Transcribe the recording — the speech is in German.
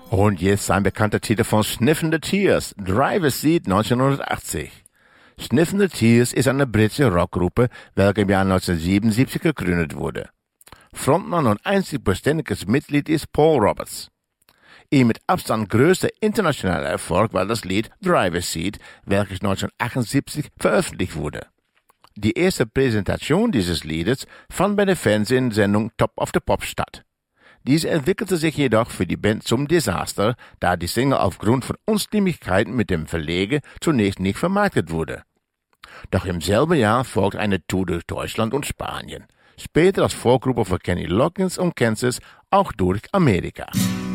Und jetzt sein bekannter Titel von Sniffin' the Tears, Driver's Seat 1980. Sniffin' the Tears ist eine britische Rockgruppe, welche im Jahr 1977 gegründet wurde. Frontmann und einzig beständiges Mitglied ist Paul Roberts. Ihr mit Abstand größter internationaler Erfolg war das Lied Driver's Seat, welches 1978 veröffentlicht wurde. Die erste Präsentation dieses Liedes fand bei der Fernsehsendung Top of the Pops statt. Diese entwickelte sich jedoch für die Band zum Desaster, da die Single aufgrund von Unstimmigkeiten mit dem Verleger zunächst nicht vermarktet wurde. Doch im selben Jahr folgte eine Tour durch Deutschland und Spanien. Später als Vorgruppe für Kenny Loggins und Kansas auch durch Amerika.